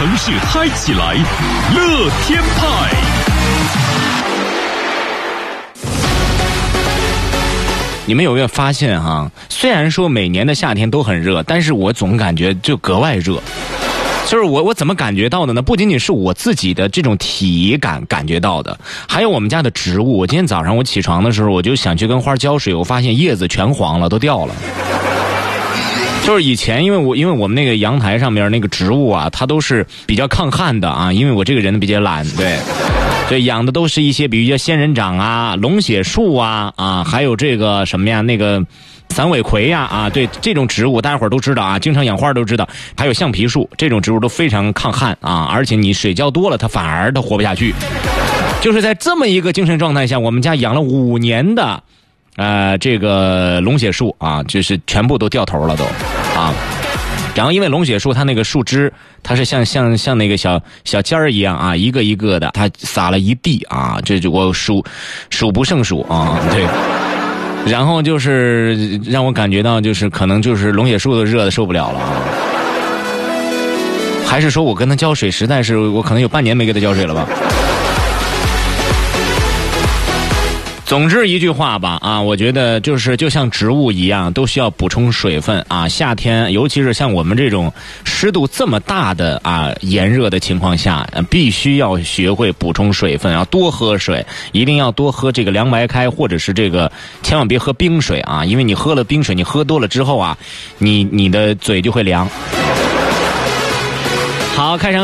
城市嗨起来，乐天派。 你们有没有发现哈？虽然说每年的夏天都很热，但是我总感觉就格外热。就是我怎么感觉到的呢？不仅仅是我自己的这种体感觉到的，还有我们家的植物。我今天早上我起床的时候，我就想去跟花浇水，我发现叶子全黄了，都掉了。就是以前因为我们那个阳台上面那个植物啊，它都是比较抗旱的啊，因为我这个人比较懒，对。对，养的都是一些比如叫仙人掌啊、龙血树啊，还有这个什么呀，那个散尾葵呀，对，这种植物大家伙儿都知道啊，经常养花都知道。还有橡皮树，这种植物都非常抗旱啊，而且你水浇多了，它反而它活不下去。就是在这么一个精神状态下，我们家养了5年的，这个龙血树啊，就是全部都掉头了都啊。然后因为龙血树它那个树枝它是像那个小尖儿一样啊，一个一个的，它撒了一地啊，这就我数不胜数啊，对。然后就是让我感觉到就是可能就是龙血树的热的受不了了啊，还是说我跟它浇水实在是我可能有半年没给它浇水了吧。总之一句话吧啊，我觉得就像植物一样，都需要补充水分啊。夏天尤其是像我们这种湿度这么大的炎热的情况下，必须要学会补充水分，要多喝水，一定要多喝这个凉白开，或者是这个千万别喝冰水啊，因为你喝了冰水，你喝多了之后啊，你的嘴就会凉。好，开场。